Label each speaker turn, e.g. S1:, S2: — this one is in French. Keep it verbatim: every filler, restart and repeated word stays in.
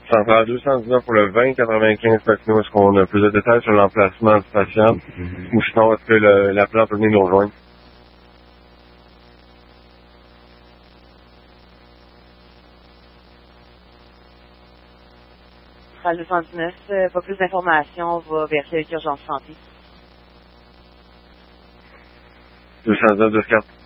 S1: Central deux cent dix-neuf pour le vingt quatre-vingt-quinze Papineau. Est-ce qu'on a plus de détails sur l'emplacement du patient? Mm-hmm. Ou sinon, est-ce que le, l'appelant peut venir nous rejoindre?
S2: Central deux cent dix-neuf, euh, pas plus d'informations, on va vérifier avec Urgence Santé.
S1: deux cent dix-neuf, deux cent quatre.